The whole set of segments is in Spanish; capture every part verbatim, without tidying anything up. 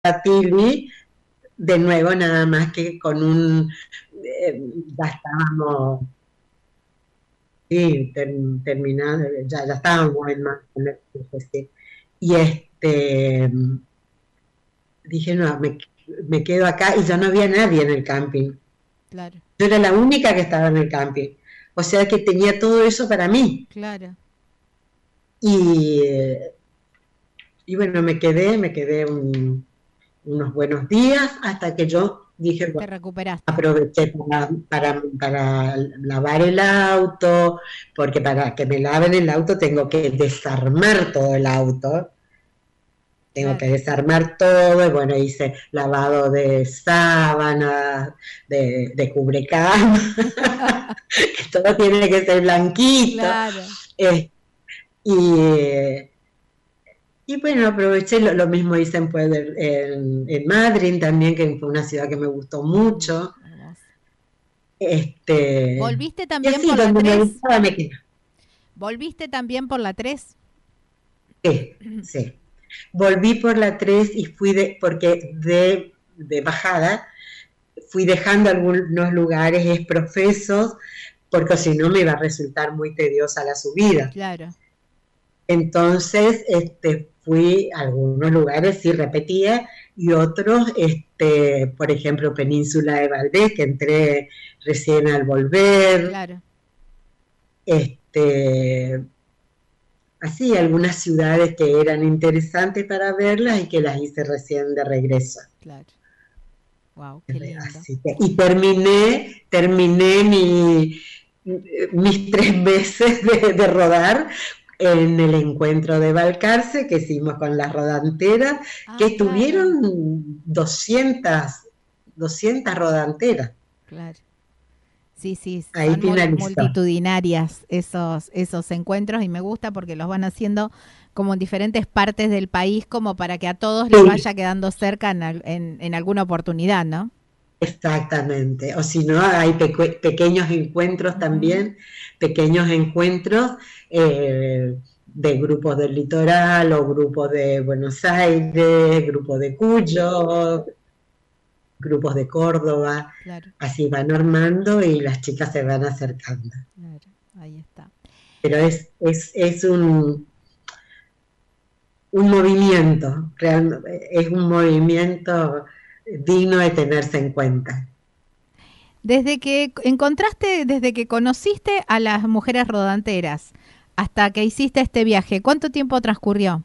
Tilly, de nuevo, nada más que con un, eh, ya estábamos, sí, ter, terminando, ya, ya estábamos en más, sí. Y este, dije, no, me, me quedo acá, y ya no había nadie en el camping. Claro, Yo era la única que estaba en el camping. O sea que tenía todo eso para mí. claro. Y, y bueno, me quedé, me quedé un, unos buenos días hasta que yo dije, Te bueno, recuperaste. aproveché para, para, para lavar el auto, porque para que me laven el auto tengo que desarmar todo el auto, tengo que Claro. desarmar todo, y bueno, hice lavado de sábanas, de, de cubrecama, que todo tiene que ser blanquito, Claro. eh, y, y bueno, aproveché, lo, lo mismo hice en, Puebla- en, en Madrid también, que fue una ciudad que me gustó Mm, mucho. hermoso. Este, ¿Volviste y también así, por la donde me tres? gustaba me quedé. ¿Volviste también por la tres? Sí, sí. Volví por la tres y fui de, porque de, de bajada fui dejando algunos lugares exprofesos, porque si no me iba a resultar muy tediosa la subida. Claro. Entonces, este, fui a algunos lugares, sí repetía, y otros, este, por ejemplo, Península de Valdés, que entré recién al volver, Claro, este, así algunas ciudades que eran interesantes para verlas y que las hice recién de regreso. claro. Wow, qué lindo. Así que, y terminé, terminé mi, mis tres meses de, de rodar en el encuentro de Balcarce que hicimos con las rodanteras, Ah, que claro, tuvieron doscientas, doscientas rodanteras. claro. Sí, sí, Ahí son mul- finalizó. multitudinarias esos, esos encuentros y me gusta porque los van haciendo como en diferentes partes del país como para que a todos les Sí, vaya quedando cerca en, al- en, en alguna oportunidad, ¿no? exactamente, o si no, hay peque- pequeños encuentros Ujú. también, pequeños encuentros eh, de grupos del litoral o grupos de Buenos Aires, grupos de Cuyo, grupos de Córdoba, Claro, así van armando y las chicas se van acercando. claro, ahí está. Pero es, es, es un, un movimiento, real- es un movimiento digno de tenerse en cuenta. Desde que encontraste, desde que conociste a las mujeres rodanteras hasta que hiciste este viaje, ¿cuánto tiempo transcurrió?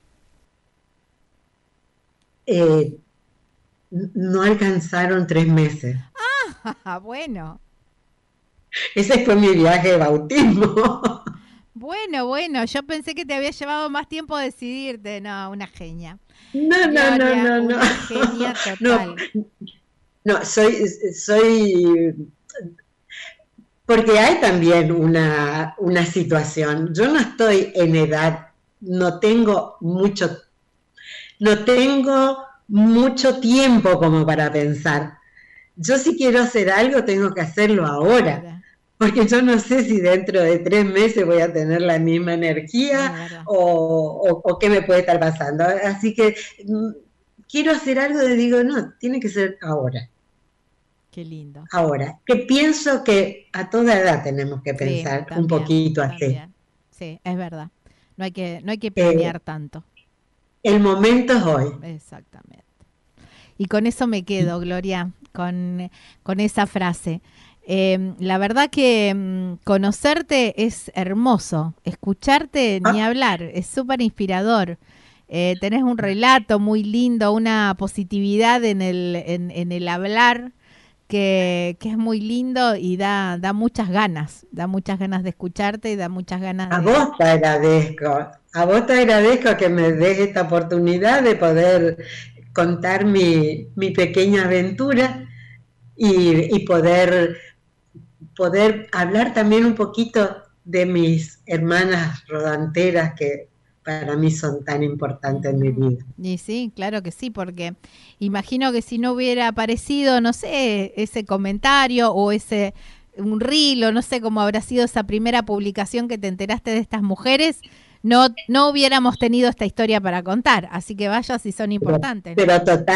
Eh, no alcanzaron tres meses. Ah, bueno, Ese fue mi viaje de bautismo. bueno, bueno, yo pensé que te había llevado más tiempo decidirte. No, una genia. No, no, no, Gloria, no, no. una genia No, total. no, soy, soy, porque hay también una, una situación. Yo no estoy en edad, no tengo mucho, no tengo mucho tiempo como para pensar. Yo si quiero hacer algo tengo que hacerlo ahora, Ahora, porque yo no sé si dentro de tres meses voy a tener la misma energía es verdad. o, o, o qué me puede estar pasando. Así que mm, quiero hacer algo y digo, no, tiene que ser ahora, Qué lindo. ahora. Que pienso que a toda edad tenemos que Sí, pensar un también, poquito así. también. Sí, es verdad. No hay que, no hay que Eh, planear tanto. el momento es hoy. Exactamente. Y con eso me quedo, Gloria, con, con esa frase. Eh, la verdad que mm, conocerte es hermoso, escucharte ni Ah, hablar, es súper inspirador. Eh, tenés un relato muy lindo, una positividad en el, en, en el hablar que, que es muy lindo y da, da muchas ganas, da muchas ganas de escucharte y da muchas ganas a de... vos te agradezco, a vos te agradezco que me des esta oportunidad de poder contar mi, mi pequeña aventura y, y poder, poder hablar también un poquito de mis hermanas rodanteras que para mí son tan importantes en mi Ujú. vida. Y sí, claro que sí, porque imagino que si no hubiera aparecido, no sé, ese comentario o ese un reel o no sé cómo habrá sido esa primera publicación que te enteraste de estas mujeres, no, no hubiéramos tenido esta historia para contar. Así que vaya si son importantes. Pero, pero total.